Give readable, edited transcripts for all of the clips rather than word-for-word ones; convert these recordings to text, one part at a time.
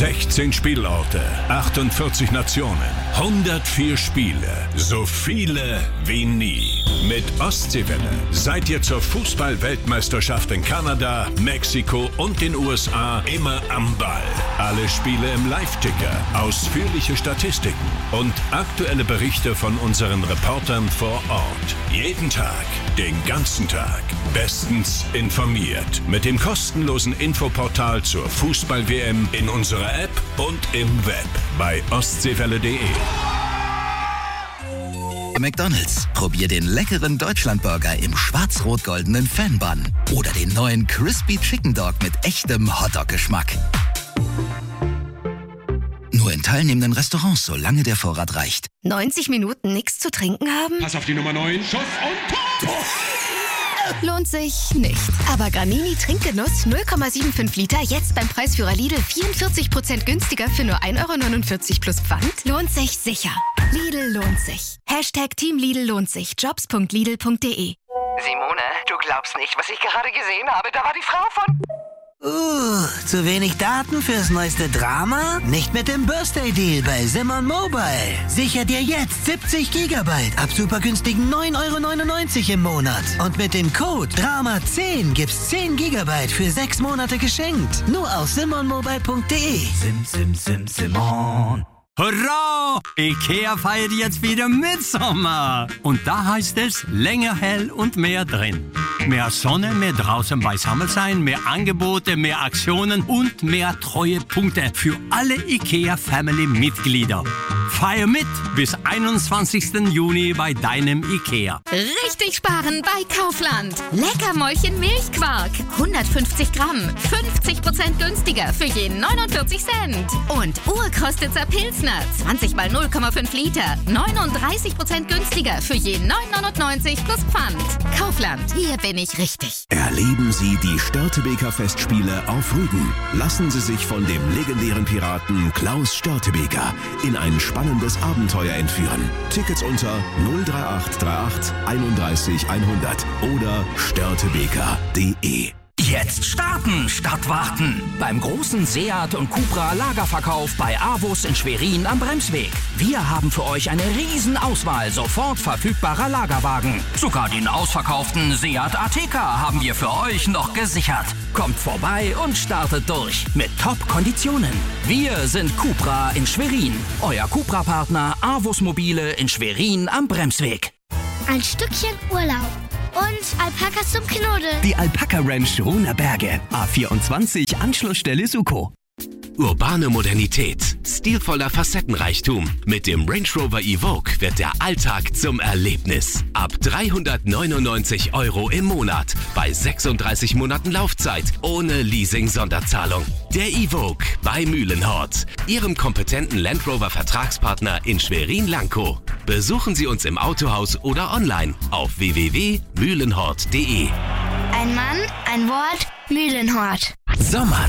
16 Spielorte, 48 Nationen, 104 Spiele, so viele wie nie. Mit Ostseewelle seid ihr zur Fußball-Weltmeisterschaft in Kanada, Mexiko und den USA immer am Ball. Alle Spiele im Live-Ticker, ausführliche Statistiken und aktuelle Berichte von unseren Reportern vor Ort. Jeden Tag, den ganzen Tag, bestens informiert. Mit dem kostenlosen Infoportal zur Fußball-WM in unserer App und im Web bei ostseewelle.de. McDonald's. Probier den leckeren Deutschlandburger im schwarz-rot-goldenen Fan-Bun oder den neuen Crispy Chicken Dog mit echtem Hotdog-Geschmack. Nur in teilnehmenden Restaurants, solange der Vorrat reicht. 90 Minuten nichts zu trinken haben? Pass auf die Nummer 9. Schuss und Tor! Lohnt sich nicht. Aber Gramini Trinkgenuss 0,75 Liter jetzt beim Preisführer Lidl 44% günstiger für nur 1,49 € plus Pfand. Lohnt sich sicher. Lidl lohnt sich. Team Lidl lohnt sich. Jobs.lidl.de. Simone, du glaubst nicht, was ich gerade gesehen habe. Da war die Frau von... zu wenig Daten fürs neueste Drama? Nicht mit dem Birthday-Deal bei Simon Mobile. Sicher dir jetzt 70 GB ab super günstigen 9,99 € im Monat. Und mit dem Code DRAMA10 gibt's 10 GB für 6 Monate geschenkt. Nur auf simonmobile.de. Simon. Hurra! IKEA feiert jetzt wieder Mitsommer. Und da heißt es länger hell und mehr drin. Mehr Sonne, mehr draußen beisammen sein, mehr Angebote, mehr Aktionen und mehr Treuepunkte für alle IKEA-Family-Mitglieder. Feier mit bis 21. Juni bei deinem IKEA. Richtig sparen bei Kaufland. Leckermäulchen Milchquark. 150 Gramm. 50% günstiger für je 49 Cent. Und Urkostitzer Pilsner. 20 mal 0,5 Liter. 39% günstiger für je 9,99 € plus Pfand. Kaufland. Hier bin ich richtig. Erleben Sie die Störtebeker Festspiele auf Rügen. Lassen Sie sich von dem legendären Piraten Klaus Störtebeker in ein spannendes Abenteuer entführen. Tickets unter 03838 31 100 oder störtebeker.de. Jetzt starten statt warten. Beim großen Seat und Cupra Lagerverkauf bei AWUS in Schwerin am Bremsweg. Wir haben für euch eine Riesenauswahl sofort verfügbarer Lagerwagen. Sogar den ausverkauften Seat Ateca haben wir für euch noch gesichert. Kommt vorbei und startet durch mit Top-Konditionen. Wir sind Cupra in Schwerin. Euer Cupra-Partner AWUS Mobile in Schwerin am Bremsweg. Ein Stückchen Urlaub. Und Alpakas zum Knuddeln. Die Alpaka Ranch Ruhner Berge. A24 Anschlussstelle Suko. Urbane Modernität, stilvoller Facettenreichtum. Mit dem Range Rover Evoque wird der Alltag zum Erlebnis. Ab 399 € im Monat, bei 36 Monaten Laufzeit, ohne Leasing-Sonderzahlung. Der Evoque bei Mühlenhort, Ihrem kompetenten Land Rover Vertragspartner in Schwerin-Lankow. Besuchen Sie uns im Autohaus oder online auf www.mühlenhort.de. Ein Mann, ein Wort, Mühlenhort. Sommer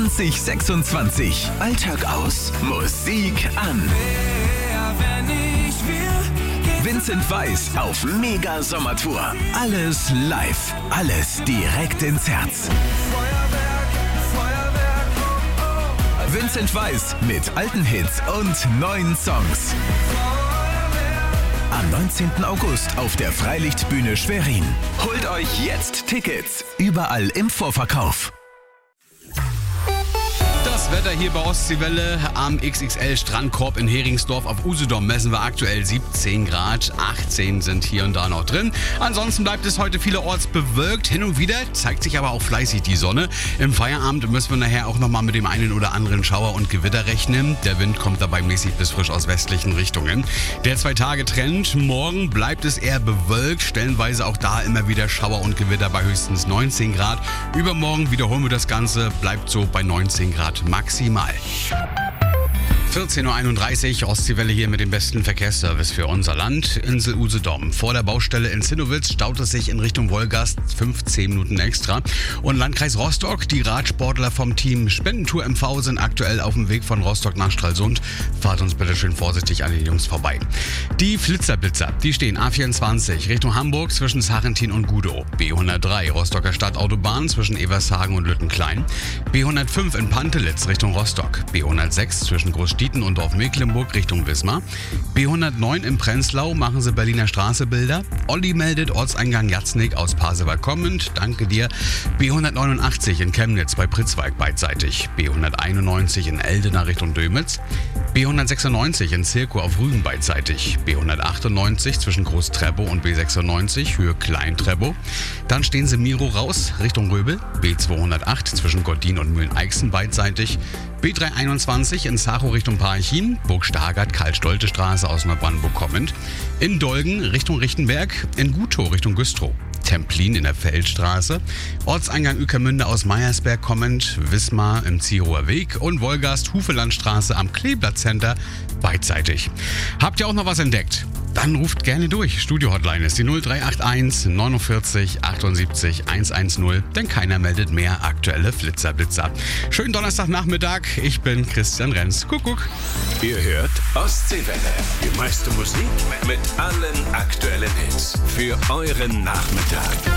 2026. Alltag aus, Musik an. Vincent Weiss auf Mega Sommertour. Alles live, alles direkt ins Herz. Vincent Weiss mit alten Hits und neuen Songs. Am 19. August auf der Freilichtbühne Schwerin. Holt euch jetzt Tickets. Überall im Vorverkauf. Das Wetter hier bei Ostseewelle am XXL Strandkorb in Heringsdorf auf Usedom messen wir aktuell 17 Grad, 18 sind hier und da noch drin. Ansonsten bleibt es heute vielerorts bewölkt, hin und wieder zeigt sich aber auch fleißig die Sonne. Im Feierabend müssen wir nachher auch nochmal mit dem einen oder anderen Schauer und Gewitter rechnen. Der Wind kommt dabei mäßig bis frisch aus westlichen Richtungen. Der 2-Tage-Trend, morgen bleibt es eher bewölkt, stellenweise auch da immer wieder Schauer und Gewitter bei höchstens 19 Grad. Übermorgen wiederholen wir das Ganze, bleibt so bei 19 Grad maximal. 14.31 Uhr, Ostseewelle hier mit dem besten Verkehrsservice für unser Land. Insel Usedom. Vor der Baustelle in Zinnowitz staut es sich in Richtung Wolgast 15 Minuten extra. Und Landkreis Rostock, die Radsportler vom Team Spendentour MV sind aktuell auf dem Weg von Rostock nach Stralsund. Fahrt uns bitte schön vorsichtig an den Jungs vorbei. Die Flitzerblitzer, die stehen A24 Richtung Hamburg zwischen Sarrentin und Gudow. B103 Rostocker Stadtautobahn zwischen Evershagen und Lüttenklein. B105 in Pantelitz Richtung Rostock. B106 zwischen Großstieten und Dorf Mecklenburg Richtung Wismar. B109 in Prenzlau machen sie Berliner Straße Bilder. Olli meldet Ortseingang Jatznig aus Pasewalk kommend. Danke dir. B189 in Chemnitz bei Pritzwalk beidseitig. B191 in Eldena Richtung Dömitz. B196 in Zirkow auf Rügen beidseitig. B198 zwischen Groß-Treppow und B96 Höhe Klein-Treppow. Dann stehen sie Miro raus Richtung Röbel. B208 zwischen Gordin und Mühlen-Eichsen beidseitig. B321 in Sachow Richtung Parchim, Burg Stargard, Karl-Stolte Straße aus Neubrandenburg kommend. In Dolgen Richtung Richtenberg, in Gutow Richtung Güstrow. Templin in der Feldstraße, Ortseingang Ueckermünde aus Meyersberg kommend, Wismar im Zierower Weg und Wolgast Hufelandstraße am Kleeblatt Center beidseitig. Habt ihr auch noch was entdeckt? Dann ruft gerne durch. Studio-Hotline ist die 0381 49 78 110, denn keiner meldet mehr aktuelle Flitzerblitzer. Schönen Donnerstagnachmittag, ich bin Christian Renz. Kuckuck. Ihr hört Ostseewelle. Die meiste Musik mit allen aktuellen Hits für euren Nachmittag.